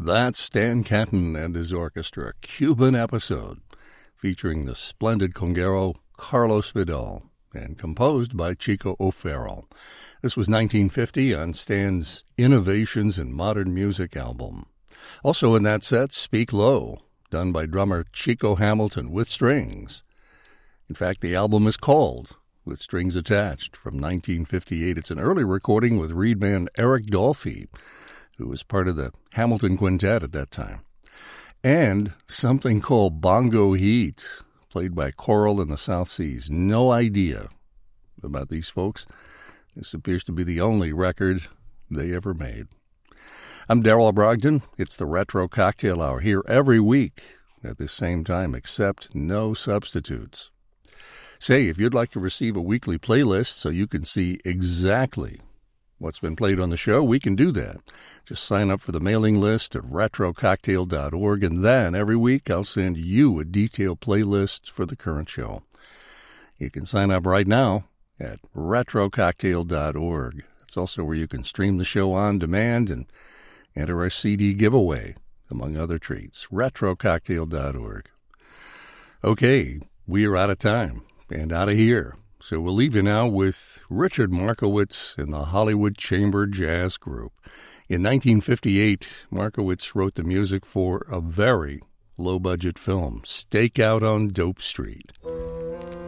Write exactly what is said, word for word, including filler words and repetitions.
That's Stan Kenton and his orchestra, Cuban Episode, featuring the splendid conguero Carlos Vidal and composed by Chico O'Farrell. This was nineteen fifty on Stan's Innovations in Modern Music album. Also in that set, Speak Low, done by drummer Chico Hamilton with strings. In fact, the album is called With Strings Attached from nineteen fifty-eight. It's an early recording with reed man Eric Dolphy, who was part of the Hamilton Quintet at that time. And something called Bongo Heat, played by Choral in the South Seas. No idea about these folks. This appears to be the only record they ever made. I'm Darrell Brogdon. It's the Retro Cocktail Hour here every week at this same time, except no substitutes. Say, if you'd like to receive a weekly playlist so you can see exactly what's been played on the show, we can do that. Just sign up for the mailing list at retro cocktail dot org, and then every week I'll send you a detailed playlist for the current show. You can sign up right now at retro cocktail dot org. It's also where you can stream the show on demand and enter our C D giveaway, among other treats. retro cocktail dot org. Okay, we are out of time and out of here. So we'll leave you now with Richard Markowitz and the Hollywood Chamber Jazz Group. In nineteen fifty-eight, Markowitz wrote the music for a very low-budget film, Stakeout on Dope Street.